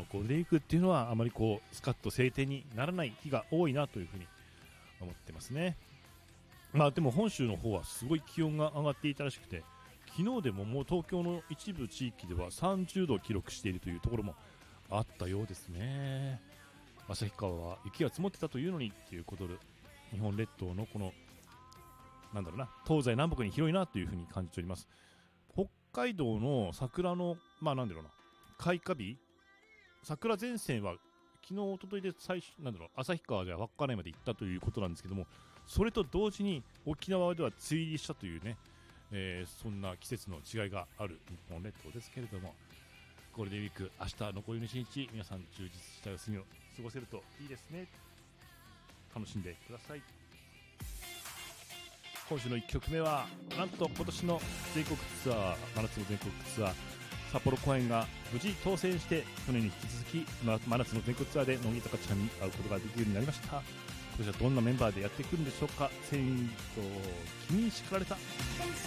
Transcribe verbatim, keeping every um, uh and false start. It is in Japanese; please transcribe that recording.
ゴールデンウィークっていうのはあまりこうスカッと晴天にならない日が多いなというふうに思ってますね。まあでも本州の方はすごい気温が上がっていたらしくて、昨日でももう東京の一部地域ではさんじゅうどを記録しているというところもあったようですね。旭川は雪が積もってたというのにっていうことで、日本列島のこのなんだろうな、東西南北に広いなというふうに感じております。北海道の桜のまあなんだろうな、開花日、桜前線は昨日一昨日で最初なんだろう、旭川では稚内まで行ったということなんですけども、それと同時に沖縄では梅雨入りしたというね、えー、そんな季節の違いがある日本列島ですけれども、ゴールデンウィーク明日残りのいちにち、皆さん充実した休みを過ごせるといいですね。楽しんでください。今週のいっきょくめはなんと今年の全国ツアー、真夏の全国ツアー札幌公演が無事当選して、去年に引き続き真夏の全国ツアーで乃木坂ちゃんに会うことができるようになりました。今年はどんなメンバーでやってくるんでしょうか。戦と君に叱られた。